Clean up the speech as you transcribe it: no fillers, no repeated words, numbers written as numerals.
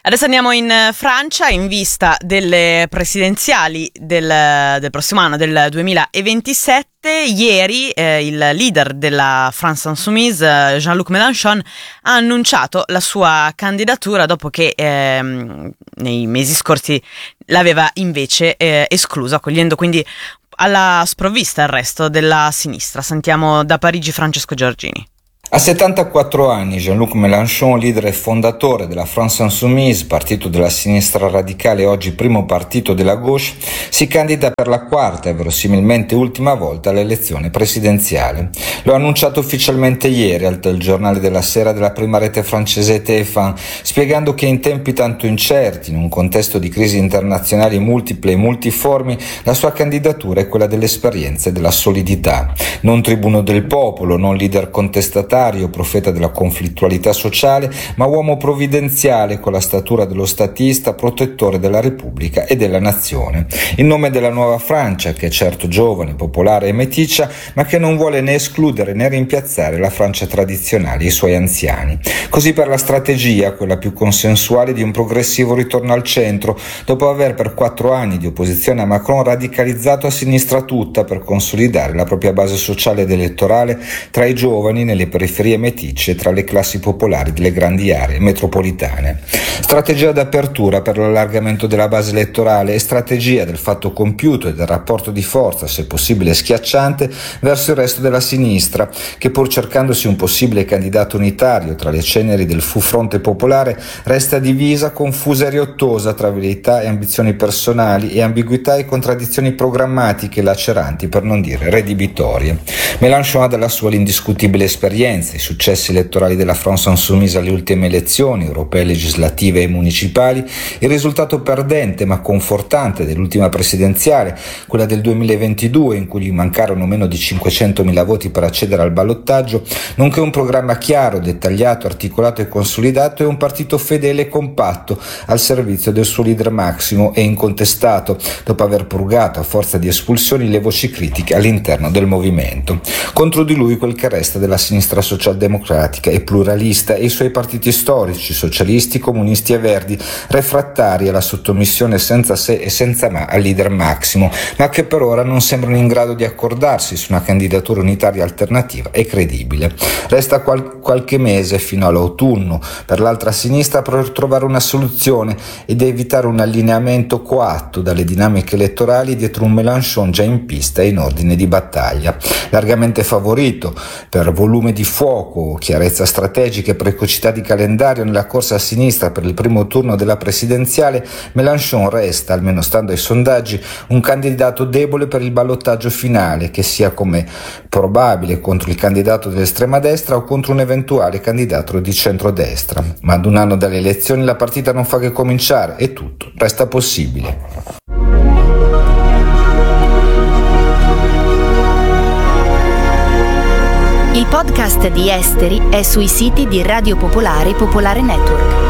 Adesso andiamo in Francia in vista delle presidenziali del prossimo anno, del 2027. Ieri il leader della France Insoumise, Jean-Luc Mélenchon, ha annunciato la sua candidatura dopo che nei mesi scorsi l'aveva invece esclusa, accogliendo quindi alla sprovvista il resto della sinistra. Sentiamo da Parigi Francesco Giorgini. A 74 anni Jean-Luc Mélenchon, leader e fondatore della France Insoumise, partito della sinistra radicale e oggi primo partito della gauche, si candida per la quarta e verosimilmente ultima volta all'elezione presidenziale. Lo ha annunciato ufficialmente ieri al telegiornale della sera della prima rete francese TF1, spiegando che in tempi tanto incerti, in un contesto di crisi internazionali multiple e multiformi, la sua candidatura è quella dell'esperienza e della solidità. Non tribuno del popolo, non leader contestatario, profeta della conflittualità sociale, ma uomo provvidenziale con la statura dello statista, protettore della Repubblica e della nazione. In nome della nuova Francia, che è certo giovane, popolare e meticcia, ma che non vuole né escludere né rimpiazzare la Francia tradizionale e i suoi anziani. Così per la strategia, quella più consensuale di un progressivo ritorno al centro, dopo aver per 4 anni di opposizione a Macron radicalizzato a sinistra tutta per consolidare la propria base sociale ed elettorale tra i giovani nelle periferie meticce tra le classi popolari delle grandi aree metropolitane. Strategia d'apertura per l'allargamento della base elettorale e strategia del fatto compiuto e del rapporto di forza, se possibile schiacciante, verso il resto della sinistra, che pur cercandosi un possibile candidato unitario tra le ceneri del fu fronte popolare, resta divisa, confusa e riottosa tra verità e ambizioni personali e ambiguità e contraddizioni programmatiche laceranti, per non dire redibitorie. Mélenchon ha dalla sua l'indiscutibile esperienza, i successi elettorali della France Insoumise alle ultime elezioni europee, legislative e municipali, il risultato perdente ma confortante dell'ultima presidenziale, quella del 2022 in cui gli mancarono meno di 500.000 voti per accedere al ballottaggio, nonché un programma chiaro, dettagliato, articolato e consolidato e un partito fedele e compatto al servizio del suo leader massimo e incontestato, dopo aver purgato a forza di espulsioni le voci critiche all'interno del movimento. Contro di lui quel che resta della sinistra socialdemocratica e pluralista e i suoi partiti storici, socialisti, comunisti e verdi, refrattari alla sottomissione senza se e senza ma al leader massimo, ma che per ora non sembrano in grado di accordarsi su una candidatura unitaria alternativa e credibile. Resta qualche mese fino all'autunno per l'altra sinistra per trovare una soluzione ed evitare un allineamento coatto dalle dinamiche elettorali dietro un Mélenchon già in pista e in ordine di battaglia. Largamente favorito per volume di fuoco, chiarezza strategica e precocità di calendario nella corsa a sinistra per il primo turno della presidenziale, Mélenchon resta, almeno stando ai sondaggi, un candidato debole per il ballottaggio finale, che sia come probabile contro il candidato dell'estrema destra o contro un eventuale candidato di centrodestra. Ma ad un anno dalle elezioni la partita non fa che cominciare e tutto resta possibile. Il podcast di Esteri è sui siti di Radio Popolare e Popolare Network.